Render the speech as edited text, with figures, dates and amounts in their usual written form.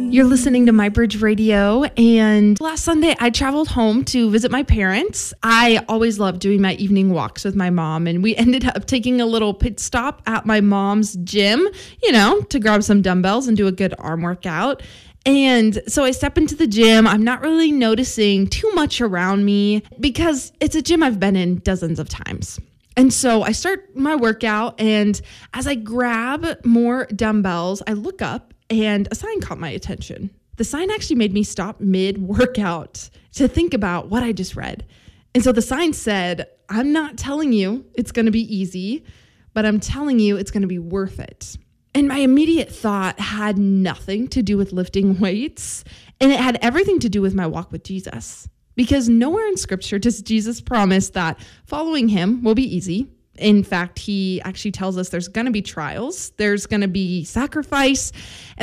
You're listening to My Bridge Radio, and last Sunday I traveled home to visit my parents. I always love doing my evening walks with my mom, and we ended up taking a little pit stop at my mom's gym, to grab some dumbbells and do a good arm workout. And so I step into the gym. I'm not really noticing too much around me because it's a gym I've been in dozens of times. And so I start my workout, and as I grab more dumbbells, I look up and a sign caught my attention. The sign actually made me stop mid-workout to think about what I just read. And so the sign said, I'm not telling you it's going to be easy, but I'm telling you it's going to be worth it. And my immediate thought had nothing to do with lifting weights, and it had everything to do with my walk with Jesus. Because nowhere in Scripture does Jesus promise that following him will be easy. In fact, he actually tells us there's going to be trials, there's going to be sacrifice, and